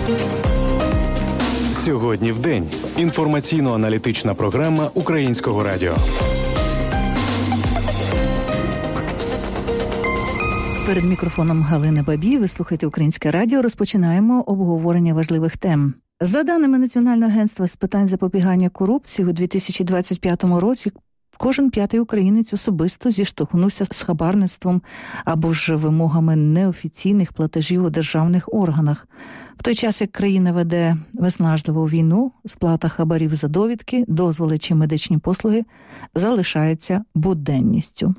Сьогодні в день. Інформаційно-аналітична програма Українського радіо. Перед мікрофоном Галина Бабій, ви слухаєте Українське радіо. Розпочинаємо обговорення важливих тем. За даними Національного агентства з питань запобігання корупції, у 2025 році кожен п'ятий українець особисто зіштовхнувся з хабарництвом або ж вимогами неофіційних платежів у державних органах. В той час, як країна веде виснажливу війну, сплата хабарів за довідки, дозволи чи медичні послуги залишається буденністю.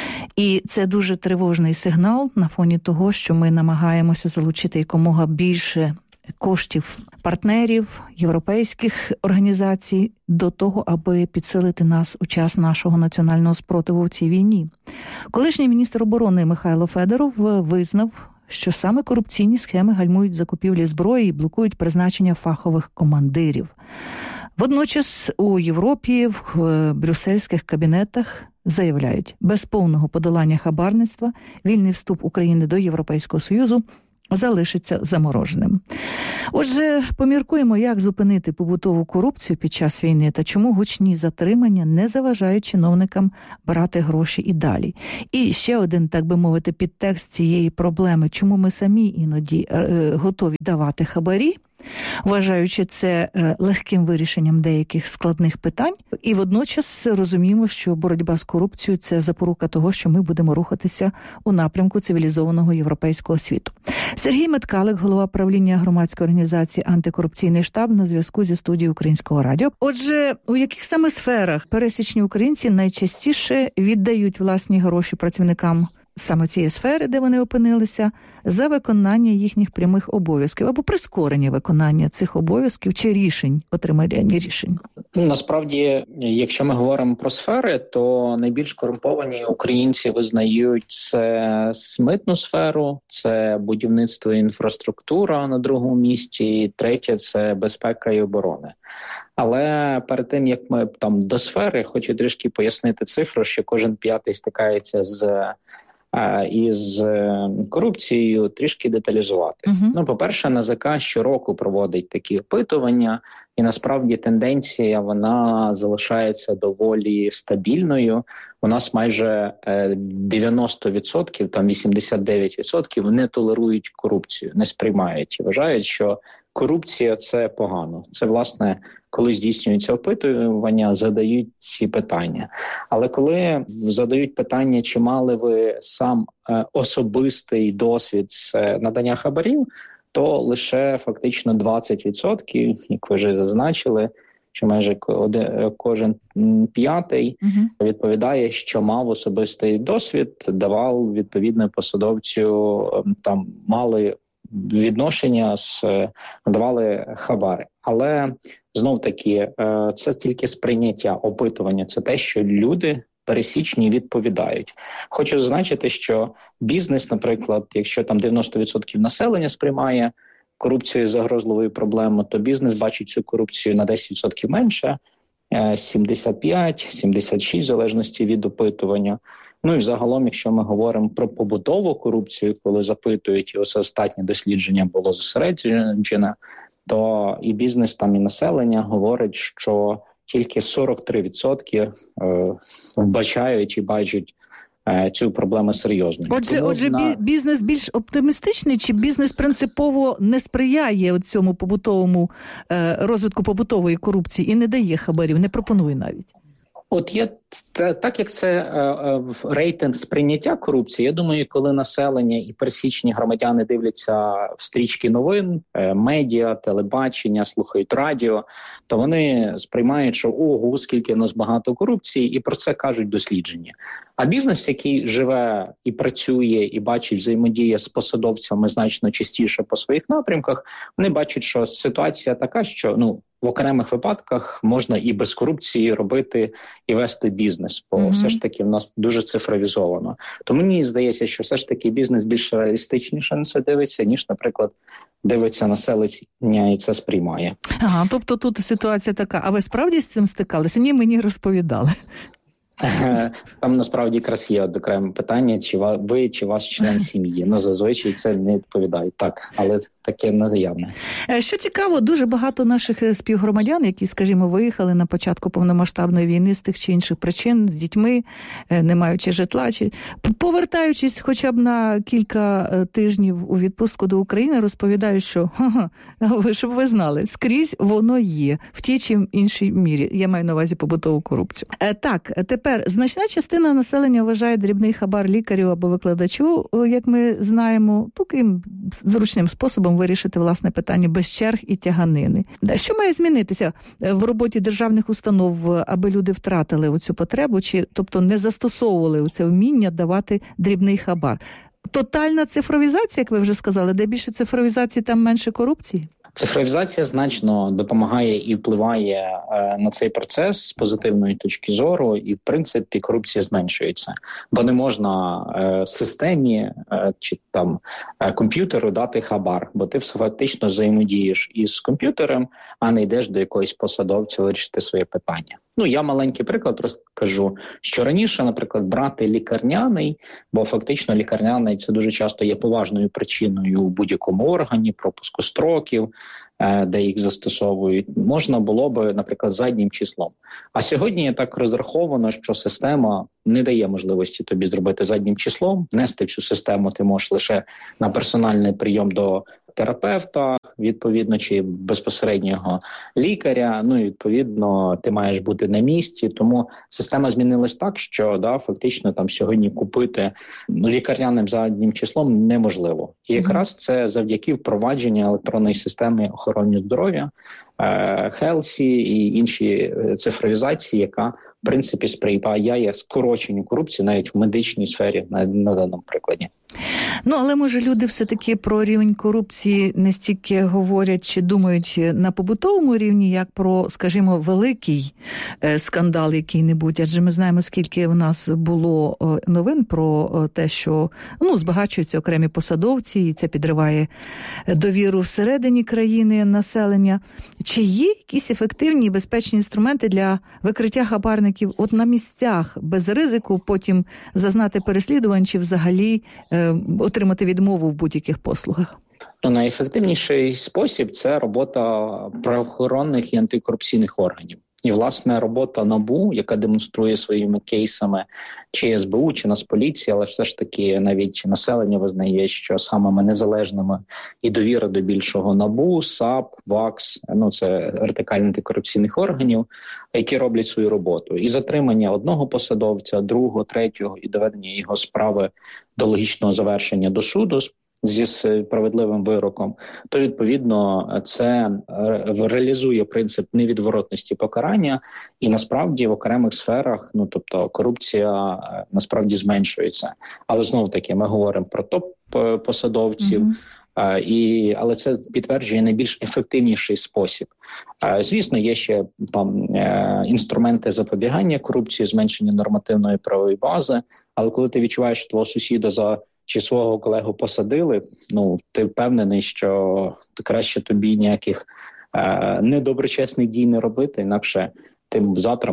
І це дуже тривожний сигнал на фоні того, що ми намагаємося залучити якомога більше коштів партнерів, європейських організацій до того, аби підсилити нас у час нашого національного спротиву в цій війні. Колишній міністр оборони Михайло Федоров визнав, що саме корупційні схеми гальмують закупівлі зброї і блокують призначення фахових командирів. Водночас у Європі в брюссельських кабінетах заявляють, без повного подолання хабарництва вільний вступ України до Європейського Союзу залишиться замороженим. Отже, поміркуємо, як зупинити побутову корупцію під час війни та чому гучні затримання не заважають чиновникам брати гроші і далі. І ще один, так би мовити, підтекст цієї проблеми, чому ми самі іноді готові давати хабарі, вважаючи це легким вирішенням деяких складних питань. І водночас розуміємо, що боротьба з корупцією – це запорука того, що ми будемо рухатися у напрямку цивілізованого європейського світу. Сергій Меткалик, голова правління громадської організації «Антикорупційний штаб», на зв'язку зі студією Українського радіо. Отже, у яких саме сферах пересічні українці найчастіше віддають власні гроші працівникам саме цієї сфери, де вони опинилися, за виконання їхніх прямих обов'язків або прискорення виконання цих обов'язків чи рішень, отримання рішень? Насправді, якщо ми говоримо про сфери, то найбільш корумповані українці визнають це митну сферу, це будівництво і інфраструктура на другому місці, і третє – це безпека і оборона. Але перед тим, як ми там до сфери, хочу трішки пояснити цифру, що кожен п'ятий стикається із корупцією, трішки деталізувати. По-перше, НАЗК щороку проводить такі опитування, і насправді тенденція, вона залишається доволі стабільною. У нас майже 90%, там 89% не толерують корупцію, не сприймають і вважають, що корупція – це погано. Це, власне, коли здійснюється опитування, задають ці питання. Але коли задають питання, чи мали ви сам особистий досвід з надання хабарів, то лише фактично 20%, як ви вже зазначили, що майже кожен п'ятий відповідає, що мав особистий досвід, давав відповідно посадовцю, там мали відношення, надавали хабари. Але знов-таки це тільки сприйняття, опитування, це те, що люди пересічні відповідають. Хочу зазначити, що бізнес, наприклад, якщо там 90% населення сприймає корупцію загрозливою проблемою, то бізнес бачить цю корупцію на 10% менше, 75-76, в залежності від опитування. Ну і загалом, якщо ми говоримо про побутову корупцію, коли запитують, і ось останнє дослідження було зосереджене, то і бізнес, там і населення говорить, що тільки 43% вбачають і бачать цю проблему серйозно. Отже, бізнес більш оптимістичний, чи бізнес принципово не сприяє цьому побутовому розвитку побутової корупції і не дає хабарів, не пропонує навіть? От є так, як це рейтинг сприйняття корупції, я думаю, коли населення і пересічні громадяни дивляться в стрічки новин, медіа, телебачення, слухають радіо, то вони сприймають, що ого, скільки в нас багато корупції, і про це кажуть дослідження. А бізнес, який живе і працює, і бачить взаємодія з посадовцями значно частіше по своїх напрямках, вони бачать, що ситуація така, що в окремих випадках можна і без корупції робити і вести бізнес, бо все ж таки в нас дуже цифровізовано. То мені здається, що все ж таки бізнес більш реалістичніше на це дивиться, ніж, наприклад, дивиться населення і це сприймає. Ага, тобто тут ситуація така. А ви справді з цим стикалися? Ні, мені розповідали. Там насправді якраз є окреме питання, чи ви, чи ваш член сім'ї. Ну, зазвичай це не відповідають. Так, але таке наявне. Що цікаво, дуже багато наших співгромадян, які, скажімо, виїхали на початку повномасштабної війни з тих чи інших причин, з дітьми, не маючи житла, чи повертаючись хоча б на кілька тижнів у відпустку до України, розповідають, що, щоб ви знали, скрізь воно є, в тій чи іншій мірі. Я маю на увазі побутову корупцію. Так, тепер, значна частина населення вважає дрібний хабар лікарю або викладачу, як ми знаємо, таким зручним способом вирішити власне питання без черг і тяганини. Що має змінитися в роботі державних установ, аби люди втратили оцю потребу, чи, тобто, не застосовували це вміння давати дрібний хабар? Тотальна цифровізація, як ви вже сказали, де більше цифровізації, там менше корупції? Цифровізація значно допомагає і впливає на цей процес з позитивної точки зору, і в принципі корупція зменшується, бо не можна системі чи там комп'ютеру дати хабар, бо ти фактично взаємодієш із комп'ютером, а не йдеш до якогось посадовця вирішити своє питання. Ну, я маленький приклад розкажу, що раніше, наприклад, брати лікарняний, бо фактично лікарняний це дуже часто є поважною причиною у будь-якому органі, пропуску строків, де їх застосовують, можна було би, наприклад, заднім числом. А сьогодні так розраховано, що система не дає можливості тобі зробити заднім числом. Внести цю систему ти можеш лише на персональний прийом до терапевта, відповідно, чи безпосереднього лікаря. Ну і відповідно ти маєш бути на місці. Тому система змінилась так, що фактично там сьогодні купити лікарняним заднім числом неможливо. І якраз це завдяки впровадженню електронної системи охорони здоров'я, Хелсі і інші цифровізації, яка в принципі сприяє скороченню корупції навіть в медичній сфері на даному прикладі. Ну, але може люди все-таки про рівень корупції не стільки говорять чи думають на побутовому рівні, як про, скажімо, великий скандал який-небудь. Адже ми знаємо, скільки у нас було новин про те, що збагачуються окремі посадовці, і це підриває довіру всередині країни населення. Чи є якісь ефективні і безпечні інструменти для викриття хабарників от на місцях, без ризику потім зазнати переслідувань чи взагалі отримати відмову в будь-яких послугах? Найефективніший спосіб – це робота правоохоронних і антикорупційних органів. І, власне, робота НАБУ, яка демонструє своїми кейсами, чи СБУ, чи Нацполіції, але все ж таки навіть населення визнає, що самими незалежними і довіра до більшого НАБУ, САП, ВАКС, це вертикаль антикорупційних органів, які роблять свою роботу. І затримання одного посадовця, другого, третього, і доведення його справи до логічного завершення до суду зі справедливим вироком, то, відповідно, це реалізує принцип невідворотності покарання, і насправді в окремих сферах, тобто корупція насправді зменшується. Але знову-таки ми говоримо про топ-посадовців, але це підтверджує найбільш ефективніший спосіб. Звісно, є ще інструменти запобігання корупції, зменшення нормативної правової бази, але коли ти відчуваєш, що твого сусіда чи свого колегу посадили, ти впевнений, що краще тобі ніяких недоброчесних дій не робити, інакше ти завтра